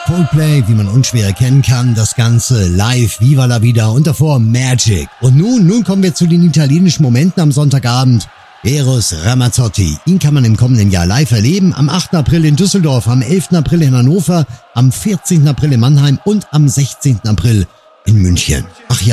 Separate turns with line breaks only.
Coldplay, wie man unschwer erkennen kann, das Ganze live, Viva la Vida und davor Magic. Und nun kommen wir zu den italienischen Momenten am Sonntagabend. Eros Ramazzotti, ihn kann man im kommenden Jahr live erleben, am 8. April in Düsseldorf, am 11. April in Hannover, am 14. April in Mannheim und am 16. April in München. Ach ja.